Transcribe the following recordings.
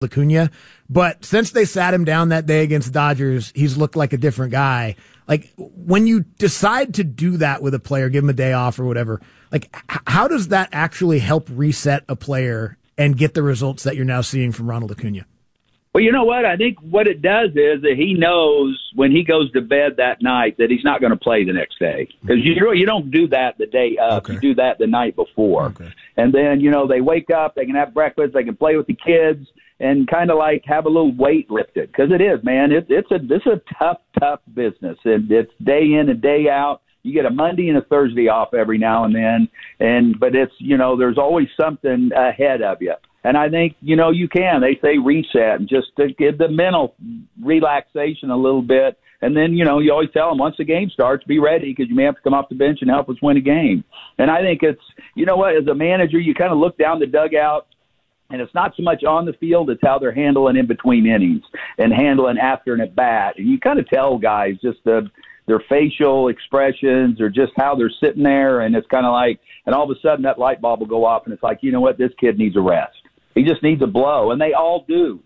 Acuna, but since they sat him down that day against the Dodgers, he's looked like a different guy. Like, when you decide to do that with a player, give him a day off or whatever, like, how does that actually help reset a player and get the results that you're now seeing from Ronald Acuna? Well, you know what? I think what it does is that he knows when he goes to bed that night that he's not going to play the next day. Because you don't do that the day up. Okay. You do that the night before. Okay. And then, they wake up, they can have breakfast, they can play with the kids, and kind of like have a little weight lifted. Because it is, man. It's a tough business. And it's day in and day out. You get a Monday and a Thursday off every now and then. But it's, there's always something ahead of you. And I think, you can. They say reset and just to give the mental relaxation a little bit. And then, you always tell them once the game starts, be ready because you may have to come off the bench and help us win a game. And I think it's, as a manager, you kind of look down the dugout, and it's not so much on the field, it's how they're handling in between innings and handling after an at-bat. And you kind of tell guys just their facial expressions or just how they're sitting there. And it's kind of like, and all of a sudden that light bulb will go off, and it's like, you know what, this kid needs a rest. He just needs a blow, and they all do.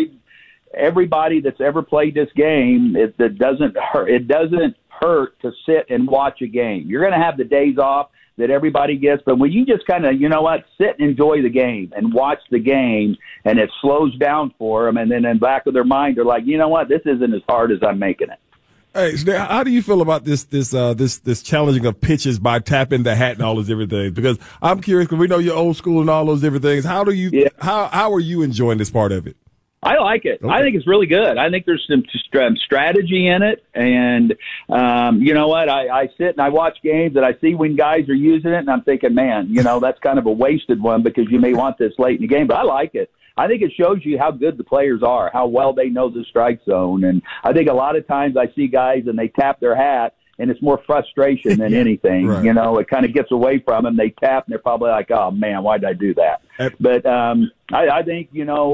Everybody that's ever played this game, it doesn't hurt. It doesn't hurt to sit and watch a game. You're going to have the days off that everybody gets, but when you just kind of, sit and enjoy the game and watch the game, and it slows down for them, and then in the back of their mind, they're like, you know what, this isn't as hard as I'm making it. Hey, so how do you feel about this challenging of pitches by tapping the hat and all those different things? Because I'm curious, because we know you're old school and all those different things. How are you enjoying this part of it? I like it. Okay. I think it's really good. I think there's some strategy in it. And you know what? I sit and I watch games and I see when guys are using it, and I'm thinking, man, that's kind of a wasted one because you may want this late in the game. But I like it. I think it shows you how good the players are, how well they know the strike zone. And I think a lot of times I see guys and they tap their hat, and it's more frustration than anything. Right. It kind of gets away from them. They tap, and they're probably like, oh, man, why did I do that? But I think,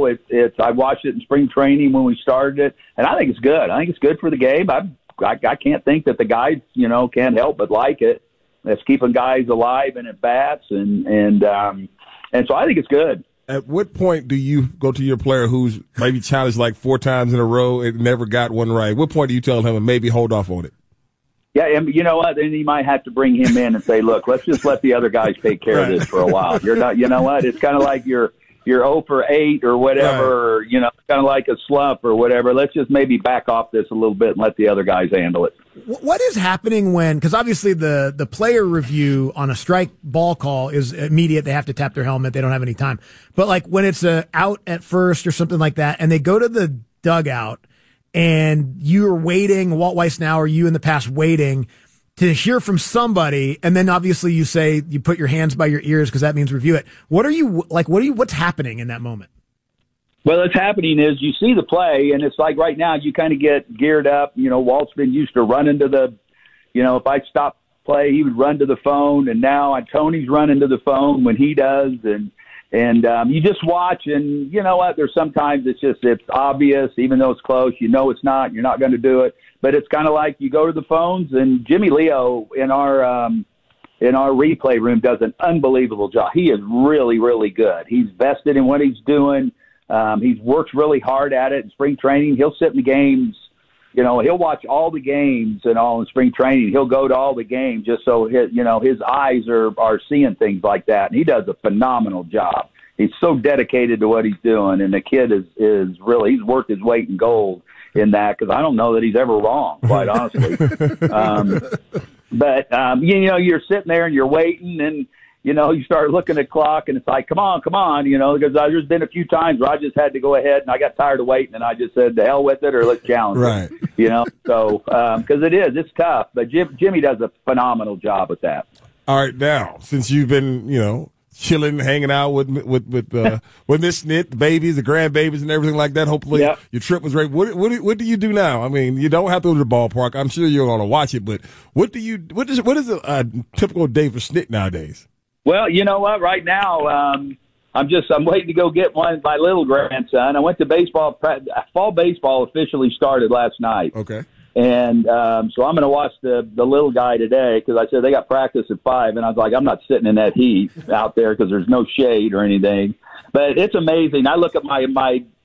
I watched it in spring training when we started it, and I think it's good. I think it's good for the game. I can't think that the guys, can't help but like it. It's keeping guys alive and at bats, and so I think it's good. At what point do you go to your player who's maybe challenged like 4 times in a row and never got one right? What point do you tell him and maybe hold off on it? Yeah, and you know what? Then you might have to bring him in and say, look, let's just let the other guys take care of this for a while. You're not, you know what? It's kind of like you're 0 for 8 or whatever, right. Or, kind of like a slump or whatever. Let's just maybe back off this a little bit and let the other guys handle it. What is happening because obviously the player review on a strike ball call is immediate. They have to tap their helmet. They don't have any time. But like when it's out at first or something like that, and they go to the dugout and you're waiting, Walt Weiss now, or you in the past waiting to hear from somebody, and then obviously you say you put your hands by your ears because that means review it. What's happening in that moment? Well, what's happening is you see the play, and it's like right now you kind of get geared up. Walt's been used to running to the, if I stop play, he would run to the phone, and now Tony's running to the phone when he does, and you just watch, and you know what? There's sometimes it's obvious, even though it's close. It's not. You're not going to do it, but it's kind of like you go to the phones, and Jimmy Leo in our replay room does an unbelievable job. He is really, really good. He's vested in what he's doing. He's worked really hard at it in spring training. He'll sit in the games. He'll watch all the games and all in spring training. He'll go to all the games just so his eyes are seeing things like that. And he does a phenomenal job. He's so dedicated to what he's doing, and the kid is really, he's worked his weight in gold in that, because I don't know that he's ever wrong, quite honestly. But you're sitting there and you're waiting, and you start looking at the clock, and it's like, come on, because there's been a few times where I just had to go ahead, and I got tired of waiting, and I just said, to hell with it, or let's challenge right. it. So because it's tough, but Jimmy does a phenomenal job with that. All right, now, since you've been, chilling, hanging out with Miss Snit, the babies, the grandbabies, and everything like that. Hopefully, Your trip was great. What do you do now? I mean, you don't have to go to the ballpark. I'm sure you're going to watch it, but what is a typical day for Snit nowadays? Well, you know what? Right now, I'm waiting to go get my little grandson. I went to baseball. Fall baseball officially started last night. Okay. And so I'm going to watch the little guy today, because I said they got practice at 5, and I was like, I'm not sitting in that heat out there because there's no shade or anything. But it's amazing. I look at my